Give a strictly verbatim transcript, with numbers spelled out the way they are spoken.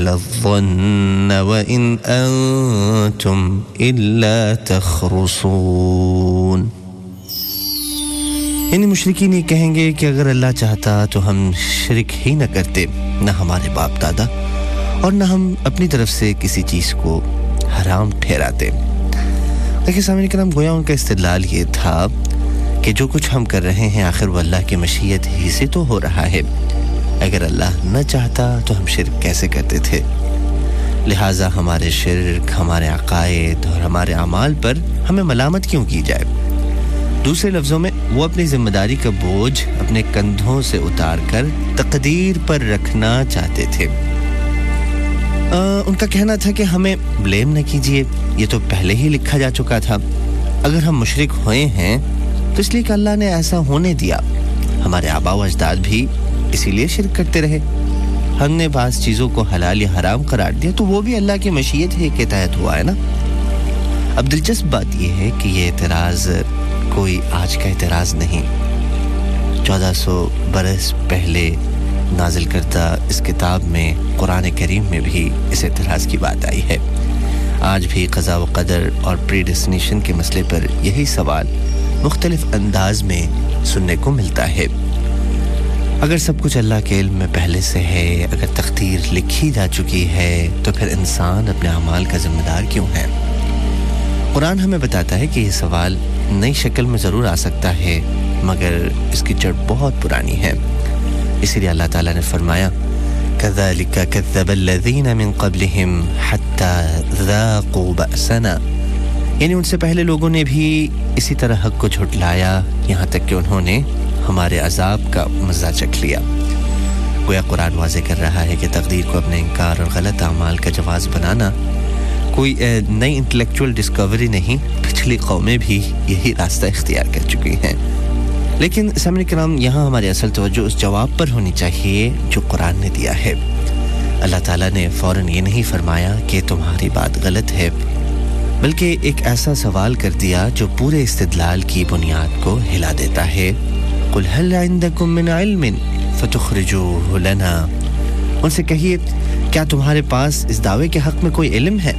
الظن وإن أنتم إلا تخرصون. یعنی مشرکین یہ کہیں گے کہ اگر اللہ چاہتا تو ہم شرک ہی نہ کرتے، نہ ہمارے باپ دادا، اور نہ ہم اپنی طرف سے کسی چیز کو حرام ٹھہراتے. لیکن سامعین کرام، گویا ان کا استدلال یہ تھا کہ جو کچھ ہم کر رہے ہیں آخر وہ اللہ کی مشیت ہی سے تو ہو رہا ہے. اگر اللہ نہ چاہتا تو ہم شرک کیسے کرتے تھے؟ لہٰذا ہمارے شرک، ہمارے عقائد اور ہمارے اعمال پر ہمیں ملامت کیوں کی جائے؟ دوسرے لفظوں میں وہ اپنی ذمہ داری کا بوجھ اپنے کندھوں سے اتار کر تقدیر پر رکھنا چاہتے تھے. آ, ان کا کہنا تھا کہ ہمیں بلیم نہ کیجئے، یہ تو پہلے ہی لکھا جا چکا تھا. اگر ہم مشرک ہوئے ہیں تو اس لیے کہ اللہ نے ایسا ہونے دیا. ہمارے آباء و اجداد بھی اسی لیے شرک کرتے رہے. ہم نے بعض چیزوں کو حلال یا حرام قرار دیا تو وہ بھی اللہ کی مشیت ہی کے تحت ہوا ہے نا. اب دلچسپ بات یہ ہے کہ یہ اعتراض کوئی آج کا اعتراض نہیں. چودہ سو برس پہلے نازل کردہ اس کتاب میں، قرآن کریم میں بھی اس اعتراض کی بات آئی ہے. آج بھی قضاء و قدر اور پری ڈیسٹینیشن کے مسئلے پر یہی سوال مختلف انداز میں سننے کو ملتا ہے. اگر سب کچھ اللہ کے علم میں پہلے سے ہے، اگر تقدیر لکھی جا چکی ہے، تو پھر انسان اپنے اعمال کا ذمہ دار کیوں ہے؟ قرآن ہمیں بتاتا ہے کہ یہ سوال نئی شکل میں ضرور آ سکتا ہے، مگر اس کی جڑ بہت پرانی ہے. اسی لیے اللہ تعالیٰ نے فرمایا كَذَلِكَ كَذَّبَ الَّذِينَ مِن قَبْلِهِمْ حَتَّى ذَاقُوا بَأْسَنَا. یعنی ان سے پہلے لوگوں نے بھی اسی طرح حق کو جھٹلایا، یہاں تک کہ انہوں نے ہمارے عذاب کا مزہ چکھ لیا. گویا قرآن واضح کر رہا ہے کہ تقدیر کو اپنے انکار اور غلط اعمال کا جواز بنانا کوئی نئی انٹلیکچول ڈسکوری نہیں. پچھلی قومیں بھی یہی راستہ اختیار کر چکی ہیں. لیکن سامعین کرام، یہاں ہماری اصل توجہ اس جواب پر ہونی چاہیے جو قرآن نے دیا ہے. اللہ تعالیٰ نے فوراً یہ نہیں فرمایا کہ تمہاری بات غلط ہے، بلکہ ایک ایسا سوال کر دیا جو پورے استدلال کی بنیاد کو ہلا دیتا ہے. قُلْ هَلْ عِنْدَكُمْ مِنْ عِلْمٍ فَتُخْرِجُوهُ لَنَا. ان سے کہیے، کیا تمہارے پاس اس دعوے کے حق میں کوئی علم ہے